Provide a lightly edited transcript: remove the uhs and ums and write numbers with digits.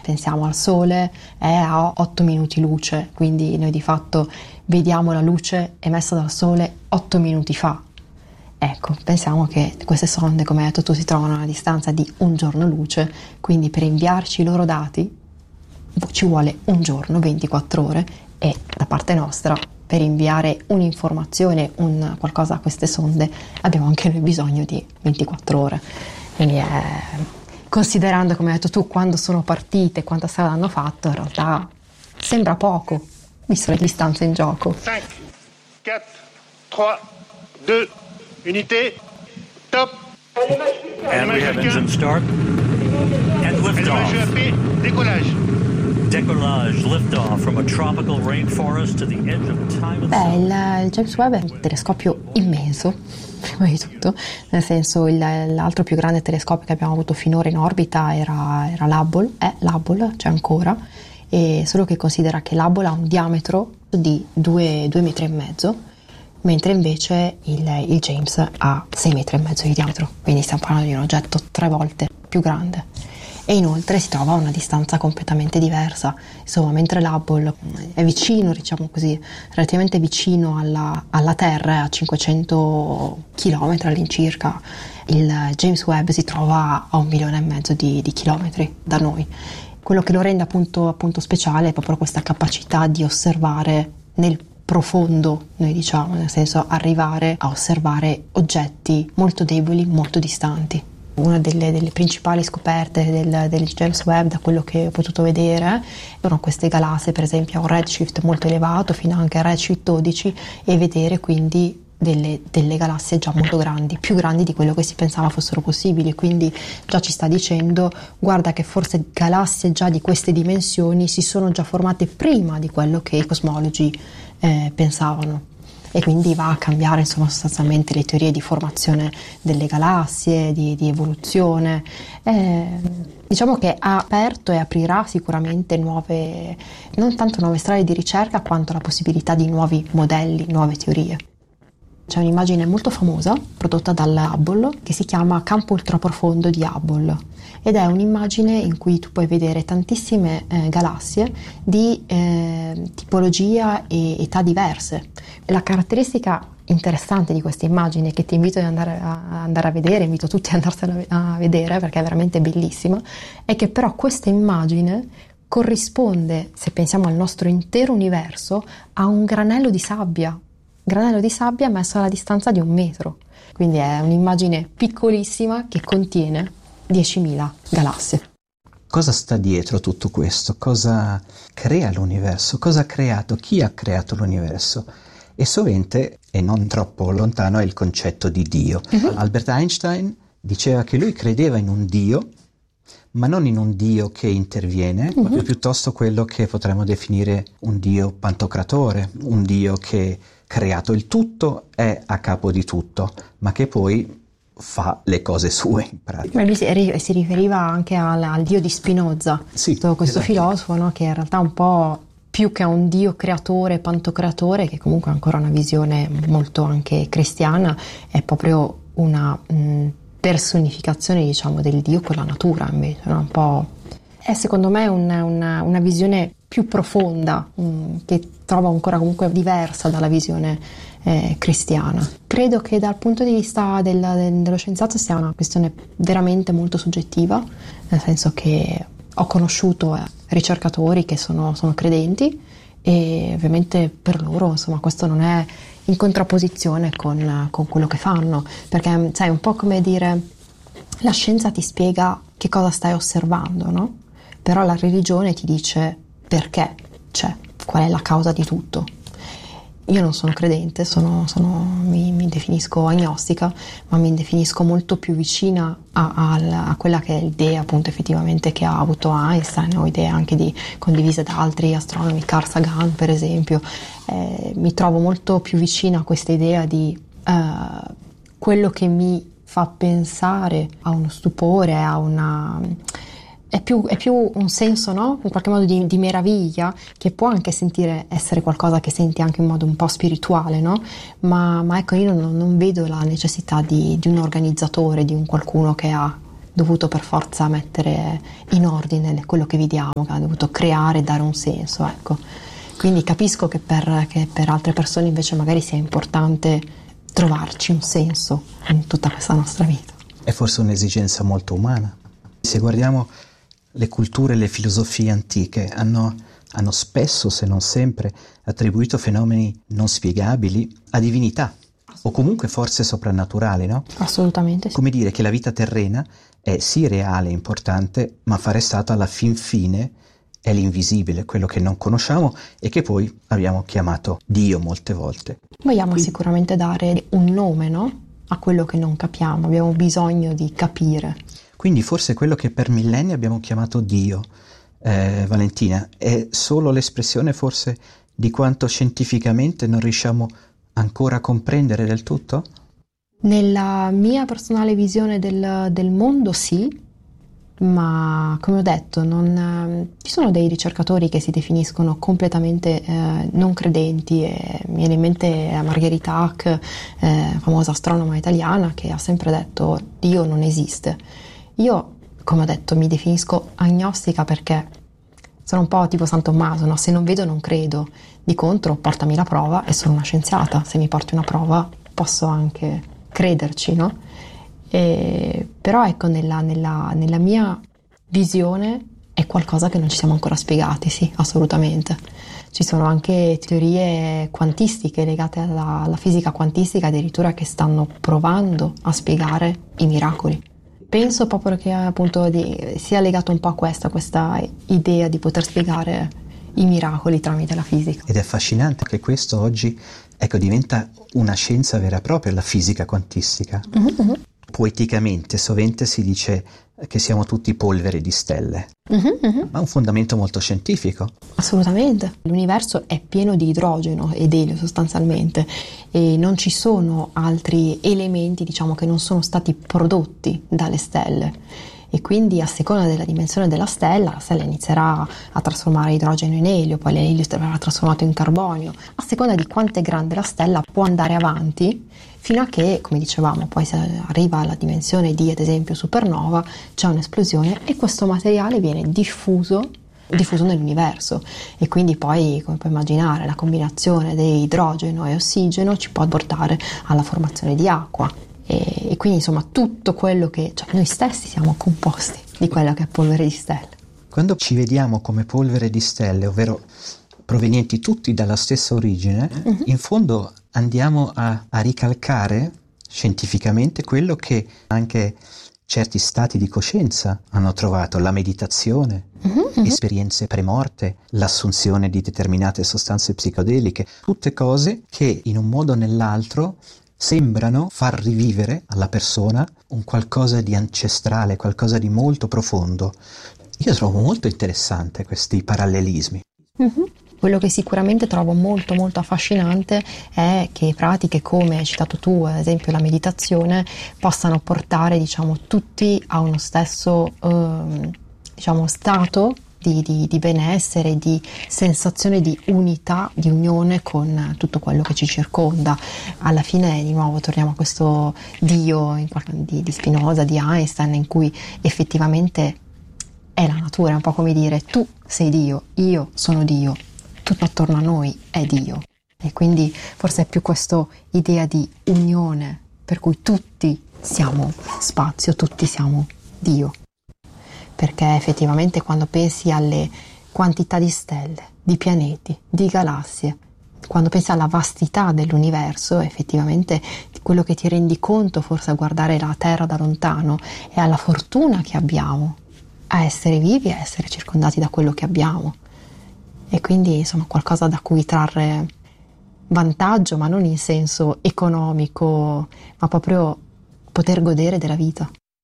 pensiamo al Sole, è a 8 minuti luce, quindi noi di fatto vediamo la luce emessa dal Sole 8 minuti fa. Ecco, pensiamo che queste sonde, come hai detto tu, si trovano a una distanza di un giorno luce, quindi per inviarci i loro dati ci vuole un giorno, 24 ore, e da parte nostra per inviare un'informazione, qualcosa a queste sonde abbiamo anche noi bisogno di 24 ore. Quindi considerando, come hai detto tu, quando sono partite, quanta strada hanno fatto, in realtà sembra poco, visto le distanze in gioco. 5, 4, 3, 2, unité, top. And we have engine start and liftoff. Décollage. Decollage, liftoff from a tropical rainforest to the edge of time and il James Webb è un telescopio immenso, prima di tutto, nel senso l'altro più grande telescopio che abbiamo avuto finora in orbita era l'Hubble, c'è ancora, e solo che considera che l'Hubble ha un diametro di 2,5 metri, mentre invece il James ha 6,5 metri di diametro, quindi stiamo parlando di un oggetto 3 volte più grande. E inoltre si trova a una distanza completamente diversa, insomma, mentre l'Hubble è vicino, diciamo così, relativamente vicino alla Terra, a 500 km all'incirca, il James Webb si trova a 1,5 milioni di chilometri da noi. Quello che lo rende appunto speciale è proprio questa capacità di osservare nel profondo, noi diciamo, nel senso arrivare a osservare oggetti molto deboli, molto distanti. Una delle principali scoperte del James Webb, da quello che ho potuto vedere, sono queste galassie, per esempio a un redshift molto elevato, fino anche a redshift 12, e vedere quindi delle galassie già molto grandi, più grandi di quello che si pensava fossero possibili. Quindi già ci sta dicendo, guarda che forse galassie già di queste dimensioni si sono già formate prima di quello che i cosmologi pensavano. E quindi va a cambiare, insomma, sostanzialmente le teorie di formazione delle galassie, di evoluzione. Diciamo che ha aperto e aprirà sicuramente non tanto nuove strade di ricerca quanto la possibilità di nuovi modelli, nuove teorie. C'è un'immagine molto famosa prodotta dalla Hubble che si chiama Campo ultraprofondo di Hubble, ed è un'immagine in cui tu puoi vedere tantissime galassie di tipologia e età diverse. La caratteristica interessante di questa immagine, che ti invito ad andare a vedere, invito tutti ad andarsela a vedere perché è veramente bellissima, è che però questa immagine corrisponde, se pensiamo al nostro intero universo, a un granello di sabbia messo alla distanza di 1 metro. Quindi è un'immagine piccolissima che contiene 10.000 galassie. Cosa sta dietro tutto questo? Cosa crea l'universo? Cosa ha creato? Chi ha creato l'universo? E sovente, e non troppo lontano, è il concetto di Dio. Albert Einstein diceva che lui credeva in un Dio, ma non in un Dio che interviene, ma piuttosto quello che potremmo definire un Dio pantocratore, un Dio che creato il tutto, è a capo di tutto, ma che poi fa le cose sue in pratica. Lui si riferiva anche al Dio di Spinoza, questo esatto. Filosofo, no? Che in realtà un po' più che a un Dio creatore, pantocratore, che comunque ha ancora una visione molto anche cristiana, è proprio una personificazione, diciamo, del Dio con la natura, invece, no? Un po'. È secondo me una visione più profonda, che trovo ancora comunque diversa dalla visione cristiana. Credo che dal punto di vista dello scienziato sia una questione veramente molto soggettiva, nel senso che ho conosciuto ricercatori che sono credenti, e ovviamente per loro, insomma, questo non è in contrapposizione con quello che fanno, perché sai, è un po' come dire, la scienza ti spiega che cosa stai osservando, no? Però la religione ti dice perché c'è, qual è la causa di tutto. Io non sono credente, mi definisco agnostica, ma mi definisco molto più vicina a quella che è l'idea, appunto, effettivamente, che ha avuto Einstein, o idee anche condivise da altri astronomi, Carl Sagan per esempio. Mi trovo molto più vicina a questa idea di quello che mi fa pensare a uno stupore, a una... È più un senso, no? In qualche modo di meraviglia, che può anche essere qualcosa che senti anche in modo un po' spirituale, no? Ma ecco, io non vedo la necessità di un organizzatore, di un qualcuno che ha dovuto per forza mettere in ordine quello che vediamo, che ha dovuto creare e dare un senso, ecco. Quindi capisco che per altre persone invece magari sia importante trovarci un senso in tutta questa nostra vita. È forse un'esigenza molto umana. Se guardiamo le culture e le filosofie antiche, hanno spesso, se non sempre, attribuito fenomeni non spiegabili a divinità, o comunque forze soprannaturali, no? Assolutamente sì. Come dire che la vita terrena è sì reale e importante, ma fare stato alla fin fine è l'invisibile, quello che non conosciamo e che poi abbiamo chiamato Dio molte volte. Vogliamo sicuramente dare un nome, no? A quello che non capiamo, abbiamo bisogno di capire. Quindi forse quello che per millenni abbiamo chiamato Dio, Valentina, è solo l'espressione forse di quanto scientificamente non riusciamo ancora a comprendere del tutto? Nella mia personale visione del mondo sì, ma come ho detto ci sono dei ricercatori che si definiscono completamente non credenti, e mi viene in mente Margherita Hack, famosa astronoma italiana, che ha sempre detto Dio non esiste. Io, come ho detto, mi definisco agnostica perché sono un po' tipo San Tommaso, no? Se non vedo non credo, di contro portami la prova e sono una scienziata, se mi porti una prova posso anche crederci, no? Però ecco, nella mia visione è qualcosa che non ci siamo ancora spiegati, sì, assolutamente. Ci sono anche teorie quantistiche legate alla fisica quantistica addirittura che stanno provando a spiegare i miracoli. Penso proprio che appunto sia legato un po' a questa idea di poter spiegare i miracoli tramite la fisica. Ed è affascinante che questo oggi, ecco, diventa una scienza vera e propria, la fisica quantistica. Mm-hmm. Poeticamente sovente si dice che siamo tutti polvere di stelle, ma ha un fondamento molto scientifico. Assolutamente. L'universo è pieno di idrogeno ed elio sostanzialmente e non ci sono altri elementi, diciamo, che non sono stati prodotti dalle stelle. E quindi a seconda della dimensione della stella, la stella inizierà a trasformare idrogeno in elio, poi l'elio verrà trasformato in carbonio. A seconda di quanto è grande la stella può andare avanti fino a che, come dicevamo, poi se arriva alla dimensione di, ad esempio, supernova, c'è un'esplosione e questo materiale viene diffuso nell'universo e quindi poi, come puoi immaginare, la combinazione di idrogeno e ossigeno ci può portare alla formazione di acqua. E quindi insomma tutto quello che, cioè noi stessi siamo composti di quella che è polvere di stelle. Quando ci vediamo come polvere di stelle, ovvero provenienti tutti dalla stessa origine, in fondo andiamo a ricalcare scientificamente quello che anche certi stati di coscienza hanno trovato: la meditazione, esperienze premorte, l'assunzione di determinate sostanze psicodeliche, tutte cose che in un modo o nell'altro sembrano far rivivere alla persona un qualcosa di ancestrale, qualcosa di molto profondo. Io trovo molto interessante questi parallelismi. Quello che sicuramente trovo molto molto affascinante è che pratiche come hai citato tu, ad esempio la meditazione, possano portare, diciamo, tutti a uno stesso diciamo stato di benessere, di sensazione di unità, di unione con tutto quello che ci circonda. Alla fine di nuovo torniamo a questo Dio di Spinoza, di Einstein, in cui effettivamente è la natura, è un po' come dire tu sei Dio, io sono Dio, tutto attorno a noi è Dio. E quindi forse è più questa idea di unione per cui tutti siamo spazio, tutti siamo Dio. Perché effettivamente quando pensi alle quantità di stelle, di pianeti, di galassie, quando pensi alla vastità dell'universo, effettivamente quello che ti rendi conto forse a guardare la Terra da lontano è alla fortuna che abbiamo a essere vivi, a essere circondati da quello che abbiamo. E quindi insomma qualcosa da cui trarre vantaggio, ma non in senso economico, ma proprio poter godere della vita.